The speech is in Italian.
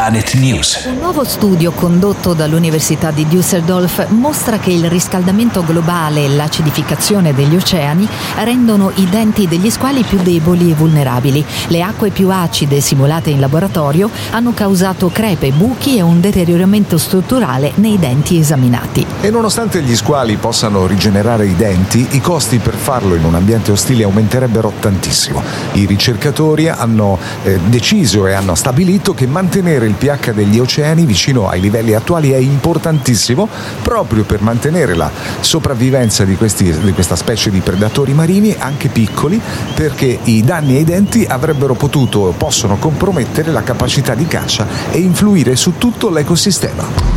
Planet News. Un nuovo studio condotto dall'Università di Düsseldorf mostra che il riscaldamento globale e l'acidificazione degli oceani rendono i denti degli squali più deboli e vulnerabili. Le acque più acide simulate in laboratorio hanno causato crepe, buchi e un deterioramento strutturale nei denti esaminati. E nonostante gli squali possano rigenerare i denti, i costi per farlo in un ambiente ostile aumenterebbero tantissimo. I ricercatori hanno deciso e hanno stabilito che mantenere il pH degli oceani vicino ai livelli attuali è importantissimo proprio per mantenere la sopravvivenza di questa specie di predatori marini, anche piccoli, perché i danni ai denti possono compromettere la capacità di caccia e influire su tutto l'ecosistema.